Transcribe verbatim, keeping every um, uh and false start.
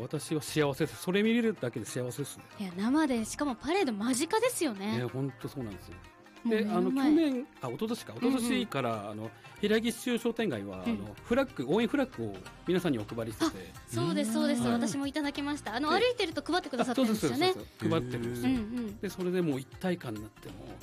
私は幸せです。それ見れるだけで幸せですね。 いや生で、しかもパレード間近ですよね。 ね、本当そうなんですよ。 もう目で、あの去の前年、あ、一昨年か、一昨年から、うんうん、あの平岸中商店街は、うん、あのフラッグ、応援フラッグを皆さんにお配りしてて。 そうですそうです、はい、私もいただきました。あの歩いてると配ってくださってるんですよね。 そうそうそうそう、配ってるんですよ。うんうん、でそれでもう一体感になっても